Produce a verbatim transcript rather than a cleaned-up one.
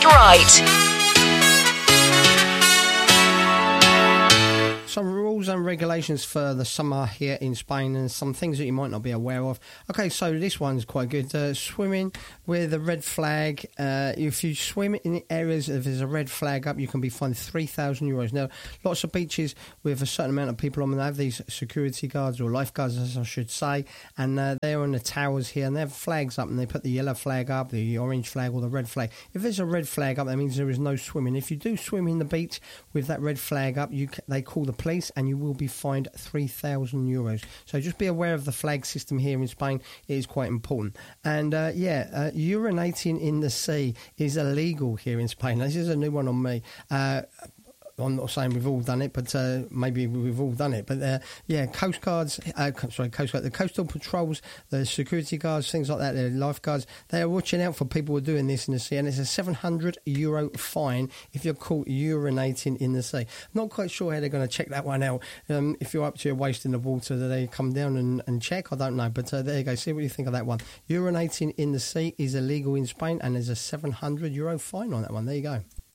right. Some rules and regulations for the summer here in Spain and some things that you might not be aware of. Okay, so this one's quite good. Uh, swimming with a red flag. Uh, if you swim in areas if there's a red flag up, you can be fined three thousand euros. Now, lots of beaches with a certain amount of people on them, they have these security guards or lifeguards, as I should say, and uh, they're on the towers here and they have flags up and they put the yellow flag up, the orange flag or the red flag. If there's a red flag up, that means there is no swimming. If you do swim in the beach with that red flag up, you they call the police and you will be fined three thousand euros. So just be aware of the flag system here in Spain. It is quite important. And uh, yeah, uh, urinating in the sea is illegal here in Spain. This is a new one on me. Uh, I'm not saying we've all done it, but uh, maybe we've all done it. But uh, yeah, Coast Guards, uh, sorry, Coast Guard, the coastal patrols, the security guards, things like that, the lifeguards, they are watching out for people who are doing this in the sea, and it's a seven hundred euro fine if you're caught urinating in the sea. Not quite sure how they're going to check that one out. Um, if you're up to your waist in the water, do they come down and, and check? I don't know, but uh, there you go. See what you think of that one. Urinating in the sea is illegal in Spain, and there's a seven hundred euro fine on that one. There you go.